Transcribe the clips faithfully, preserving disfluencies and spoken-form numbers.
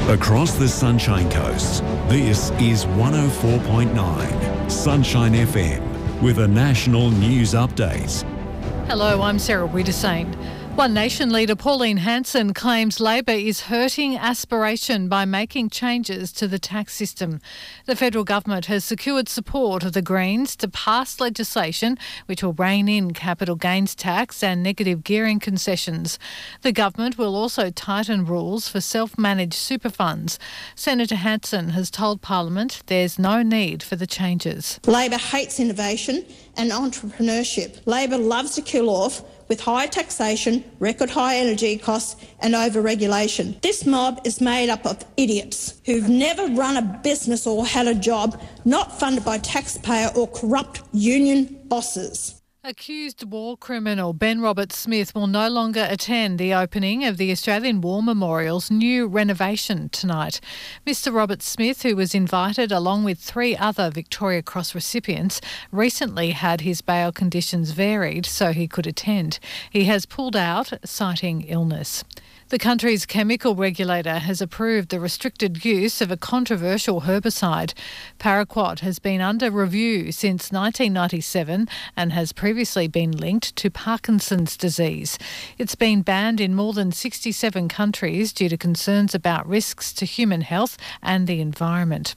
Across the Sunshine Coast, this is one oh four point nine Sunshine F M with a national news update. Hello, I'm Sarah Wiedersane. One Nation leader Pauline Hanson claims Labor is hurting aspiration by making changes to the tax system. The federal government has secured support of the Greens to pass legislation which will rein in capital gains tax and negative gearing concessions. The government will also tighten rules for self-managed super funds. Senator Hanson has told Parliament there's no need for the changes. Labor hates innovation and entrepreneurship. Labor loves to kill off with high taxation, record high energy costs and over-regulation. This mob is made up of idiots who've never run a business or had a job, not funded by taxpayer or corrupt union bosses. Accused war criminal Ben Roberts-Smith will no longer attend the opening of the Australian War Memorial's new renovation tonight. Mister Roberts-Smith, who was invited along with three other Victoria Cross recipients, recently had his bail conditions varied so he could attend. He has pulled out, citing illness. The country's chemical regulator has approved the restricted use of a controversial herbicide. Paraquat has been under review since nineteen ninety-seven and has previously been linked to Parkinson's disease. It's been banned in more than sixty-seven countries due to concerns about risks to human health and the environment.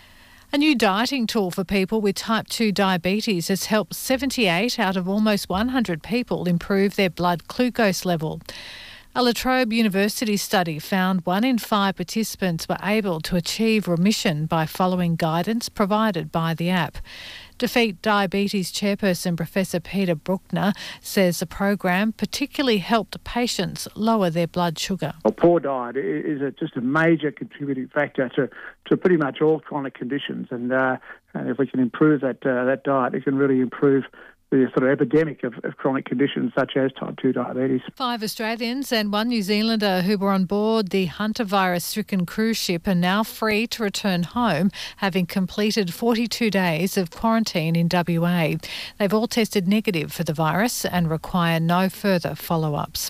A new dieting tool for people with type two diabetes has helped seventy-eight out of almost one hundred people improve their blood glucose level. A La Trobe University study found one in five participants were able to achieve remission by following guidance provided by the app. Defeat Diabetes chairperson Professor Peter Bruckner says the program particularly helped patients lower their blood sugar. A poor diet is a, just a major contributing factor to, to pretty much all chronic conditions, and, uh, and if we can improve that uh, that diet, it can really improve the sort of epidemic of, of chronic conditions such as type two diabetes. Five Australians and one New Zealander who were on board the hantavirus-stricken cruise ship are now free to return home, having completed forty-two days of quarantine in W A. They've all tested negative for the virus and require no further follow-ups.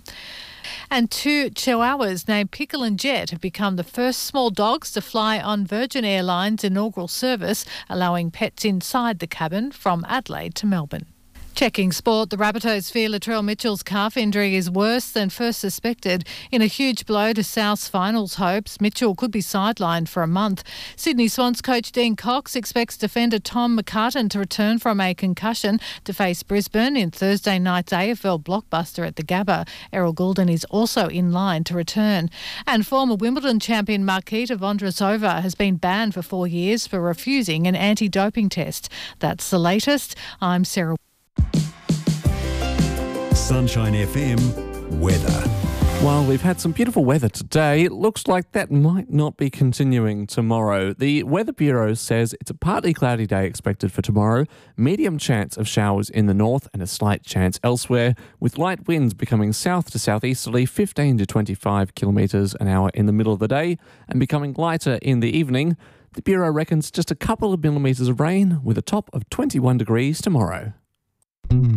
And two Chihuahuas named Pickle and Jet have become the first small dogs to fly on Virgin Airlines' inaugural service, allowing pets inside the cabin from Adelaide to Melbourne. Checking sport, the Rabbitohs fear Latrell Mitchell's calf injury is worse than first suspected. In a huge blow to South's finals hopes, Mitchell could be sidelined for a month. Sydney Swans coach Dean Cox expects defender Tom McCartan to return from a concussion to face Brisbane in Thursday night's A F L blockbuster at the Gabba. Errol Goulden is also in line to return. And former Wimbledon champion Marketa Vondrousova has been banned for four years for refusing an anti-doping test. That's the latest. I'm Sarah. Sunshine F M weather. Well, we've had some beautiful weather today. It looks like that might not be continuing tomorrow. The Weather Bureau says it's a partly cloudy day expected for tomorrow, medium chance of showers in the north and a slight chance elsewhere, with light winds becoming south to southeasterly fifteen to twenty-five kilometres an hour in the middle of the day and becoming lighter in the evening. The Bureau reckons just a couple of millimetres of rain with a top of twenty-one degrees tomorrow.